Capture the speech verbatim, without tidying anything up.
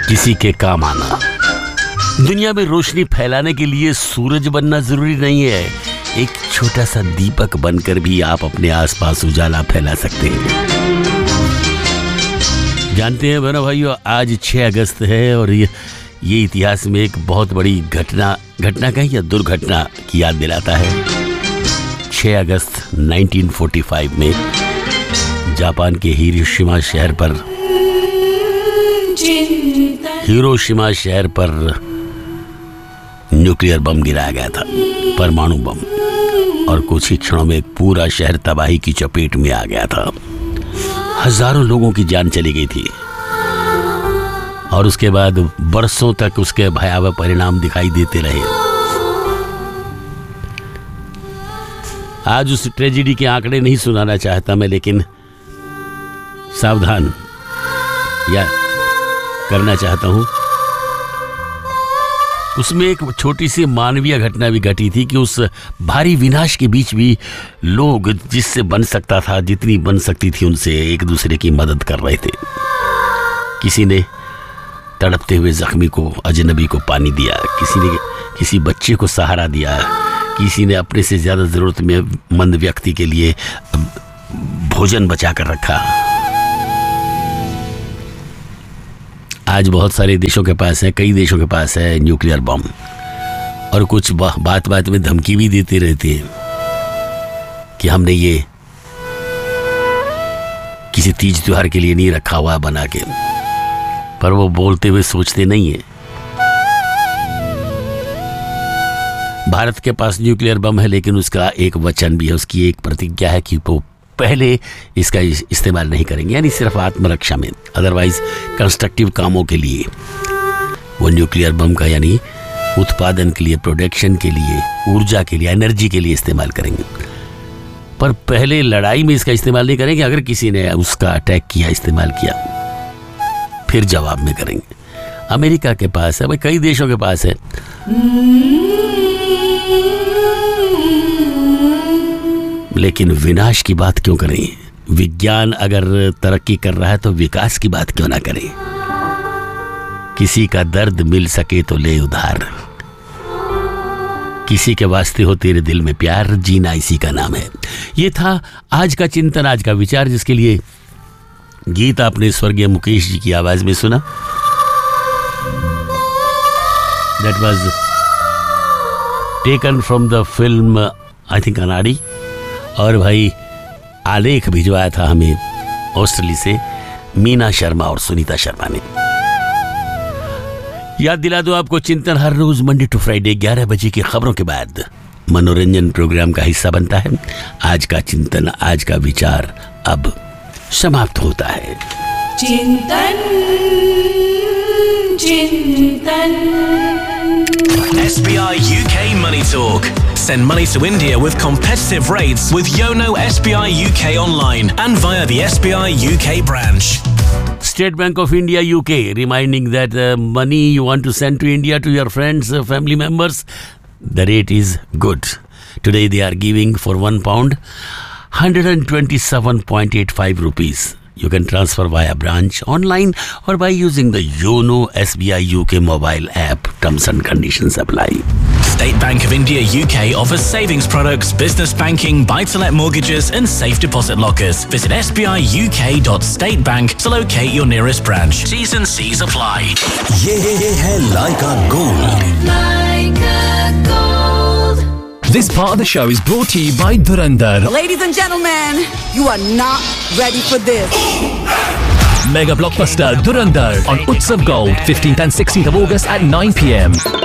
किसी के काम आना। दुनिया में रोशनी फैलाने के लिए सूरज बनना जरूरी नहीं है, एक छोटा सा दीपक बनकर भी आप अपने आसपास उजाला फैला सकते हैं। जानते हैं बहनों भाइयों, आज छह अगस्त है और ये ये इतिहास में एक बहुत बड़ी घटना घटना कहीं या दुर्घटना की याद दिलाता है। छह अगस्त उन्नीस सौ पैंतालीस में जापान के हिरोशिमा शहर पर हिरोशिमा शहर पर न्यूक्लियर बम गिराया गया था, परमाणु बम, और कुछ ही क्षणों में पूरा शहर तबाही की चपेट में आ गया था। हजारों लोगों की जान चली गई थी और उसके बाद बरसों तक उसके भयावह परिणाम दिखाई देते रहे। आज उस ट्रेजेडी के आंकड़े नहीं सुनाना चाहता मैं, लेकिन सावधान या करना चाहता हूं। उसमें एक छोटी सी मानवीय घटना भी घटी थी कि उस भारी विनाश के बीच भी लोग जिससे बन सकता था, जितनी बन सकती थी, उनसे एक दूसरे की मदद कर रहे थे। किसी ने तड़पते हुए जख्मी को, अजनबी को पानी दिया, किसी ने किसी बच्चे को सहारा दिया, किसी ने अपने से ज्यादा जरूरतमंद व्यक्ति के लिए भोजन बचा कर रखा। आज बहुत सारे देशों के पास है, कई देशों के पास है न्यूक्लियर बम, और कुछ बात बात में धमकी भी देते रहते हैं कि हमने ये किसी तीज त्योहार के लिए नहीं रखा हुआ बना के, पर वो बोलते हुए सोचते नहीं है। भारत के पास न्यूक्लियर बम है, लेकिन उसका एक वचन भी है, उसकी एक प्रतिज्ञा है कि वो पहले इसका इस्तेमाल नहीं करेंगे, यानी सिर्फ आत्मरक्षा में, अदरवाइज कंस्ट्रक्टिव कामों के लिए वो न्यूक्लियर बम का यानी उत्पादन के लिए, प्रोडक्शन के लिए, ऊर्जा के लिए, एनर्जी के लिए इस्तेमाल करेंगे, पर पहले लड़ाई में इसका इस्तेमाल नहीं करेंगे। अगर किसी ने उसका अटैक किया, इस्तेमाल किया, फिर जवाब में करेंगे। अमेरिका के पास है भाई, कई देशों के पास है, लेकिन विनाश की बात क्यों करें? विज्ञान अगर तरक्की कर रहा है तो विकास की बात क्यों ना करें? किसी का दर्द मिल सके तो ले उधार, किसी के वास्ते हो तेरे दिल में प्यार, जीना इसी का नाम है। ये था आज का चिंतन, आज का विचार, जिसके लिए गीत आपने स्वर्गीय मुकेश जी की आवाज में सुना। That was taken from the film I think अनाड़ी, और भाई आलेख भिजवाया था हमें ऑस्ट्रेलिया से मीना शर्मा और सुनीता शर्मा ने। याद दिला दो आपको, चिंतन हर रोज मंडे टू फ्राइडे ग्यारह बजे की खबरों के बाद मनोरंजन प्रोग्राम का हिस्सा बनता है। आज का चिंतन, आज का विचार अब समाप्त होता है। चिंतन चिंतन S B I U K Money Talk. Send money to India with competitive rates with Yono S B I U K online and via the S B I U K branch. State Bank of India U K reminding that uh, money you want to send to India to your friends, uh, family members, the rate is good. Today they are giving for one pound one hundred twenty-seven point eight five rupees. You can transfer via branch, online, or by using the Yono S B I U K mobile app. Terms and conditions apply. State Bank of India U K offers savings products, business banking, buy-to-let mortgages and safe deposit lockers. Visit s b i u k dot state bank to locate your nearest branch. T's and C's apply. ये है Laika Gold. Laika Gold. This part of the show is brought to you by Dhurandhar. Ladies and gentlemen, you are not ready for this. Mega blockbuster Dhurandhar on Utsav Gold, fifteenth and sixteenth of August at nine p m.